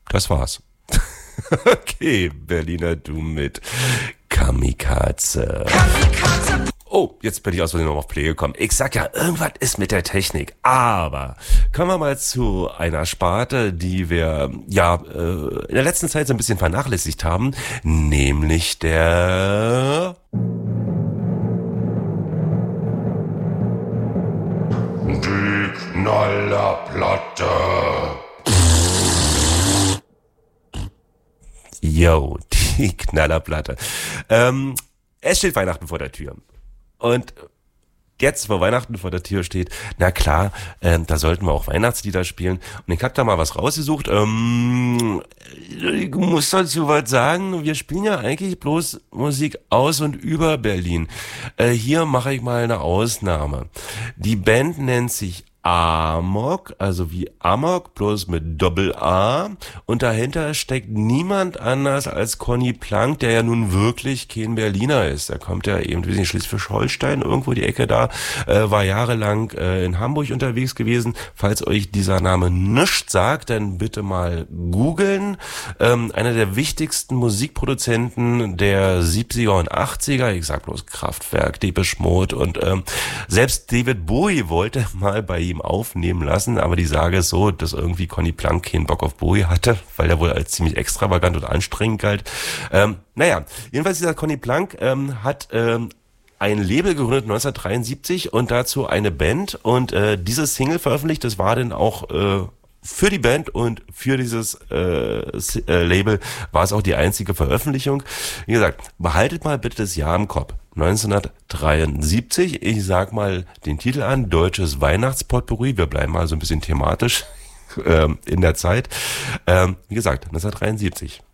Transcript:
Das war's. Okay, Berliner, du mit Kamikaze. Oh, jetzt bin ich aus Versehen noch auf Play gekommen. Ich sag ja, irgendwas ist mit der Technik. Aber kommen wir mal zu einer Sparte, die wir in der letzten Zeit so ein bisschen vernachlässigt haben, nämlich der Die Knallerplatte. Yo, die Knallerplatte. Es steht Weihnachten vor der Tür. Und jetzt, wo Weihnachten vor der Tür steht, na klar, da sollten wir auch Weihnachtslieder spielen. Und ich habe da mal was rausgesucht. Ich muss dazu was sagen. Wir spielen ja eigentlich bloß Musik aus und über Berlin. Hier mache ich mal eine Ausnahme. Die Band nennt sich Amok, also wie Amok, bloß mit Doppel-A. Und dahinter steckt niemand anders als Conny Plank, der ja nun wirklich kein Berliner ist. Der kommt ja eben, wie Schleswig-Holstein, irgendwo die Ecke da, war jahrelang in Hamburg unterwegs gewesen. Falls euch dieser Name nichts sagt, dann bitte mal googeln. Einer der wichtigsten Musikproduzenten der 70er und 80er, ich sag bloß Kraftwerk, Depeche Mode und selbst David Bowie wollte mal bei ihm aufnehmen lassen, aber die Sage ist so, dass irgendwie Conny Plank keinen Bock auf Bowie hatte, weil er wohl als ziemlich extravagant und anstrengend galt. Jedenfalls dieser Conny Plank hat ein Label gegründet 1973 und dazu eine Band und diese Single veröffentlicht, das war dann auch für die Band und für dieses Label war es auch die einzige Veröffentlichung. Wie gesagt, behaltet mal bitte das Jahr im Kopf. 1973, ich sag mal den Titel an, Deutsches Weihnachtspotpourri, wir bleiben mal so ein bisschen thematisch in der Zeit. Wie gesagt, 1973.